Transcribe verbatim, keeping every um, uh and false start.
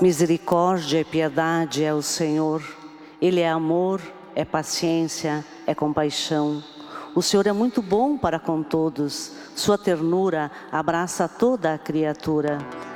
Misericórdia e piedade é o Senhor. Ele é amor, é paciência, é compaixão. O Senhor é muito bom para com todos. Sua ternura abraça toda a criatura.